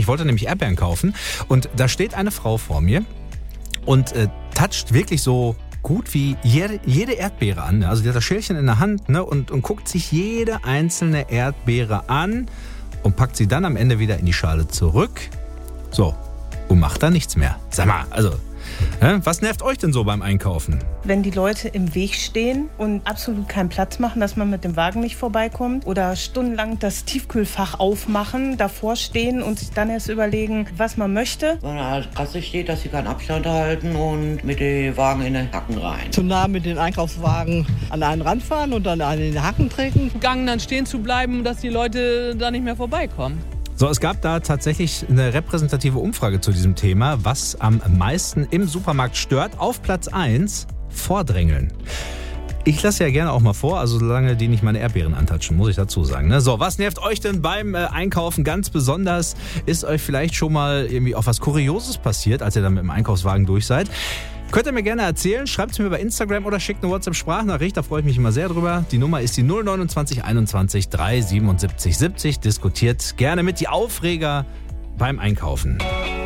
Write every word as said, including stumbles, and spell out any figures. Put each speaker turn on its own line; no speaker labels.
Ich wollte nämlich Erdbeeren kaufen und da steht eine Frau vor mir und äh, toucht wirklich so gut wie jede, jede Erdbeere an. Also die hat das Schälchen in der Hand, ne, und, und guckt sich jede einzelne Erdbeere an und packt sie dann am Ende wieder in die Schale zurück. So, und macht da nichts mehr. Sag mal, also... Was nervt euch denn so beim Einkaufen?
Wenn die Leute im Weg stehen und absolut keinen Platz machen, dass man mit dem Wagen nicht vorbeikommt oder stundenlang das Tiefkühlfach aufmachen, davor stehen und sich dann erst überlegen, was man möchte.
Wenn an der Kasse steht, dass sie keinen Abstand halten und mit den Wagen in den Hacken rein.
Zu nah mit den Einkaufswagen an einen Rand fahren und dann an den Hacken treten.
Im Gang dann stehen zu bleiben, dass die Leute da nicht mehr vorbeikommen.
So, es gab da tatsächlich eine repräsentative Umfrage zu diesem Thema, was am meisten im Supermarkt stört. Auf Platz eins, Vordrängeln. Ich lasse ja gerne auch mal vor, also solange die nicht meine Erdbeeren antatschen, muss ich dazu sagen. Ne? So, was nervt euch denn beim äh, Einkaufen ganz besonders? Ist euch vielleicht schon mal irgendwie auch was Kurioses passiert, als ihr dann mit dem Einkaufswagen durch seid? Könnt ihr mir gerne erzählen, schreibt es mir bei Instagram oder schickt eine WhatsApp-Sprachnachricht, da freue ich mich immer sehr drüber. Die Nummer ist die null neunundzwanzig einundzwanzig drei siebenundsiebzig siebzig. Diskutiert gerne mit, die Aufreger beim Einkaufen.